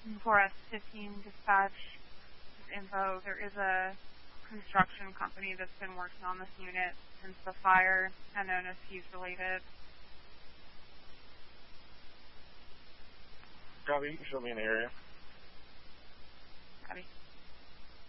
4S15 dispatch info. There is a construction company that's been working on this unit since the fire, unknown if he's related. Copy, you can show me in the area. Copy.